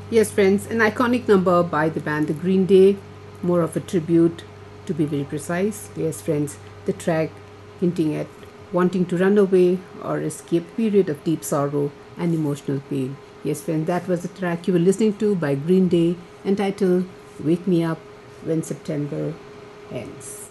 Yes, friends, an iconic number by the band The Green Day, more of a tribute to be very precise. Yes, friends, the track hinting at wanting to run away or escape a period of deep sorrow and emotional pain. Yes, friends, that was the track you were listening to by Green Day entitled Wake Me Up When September Ends.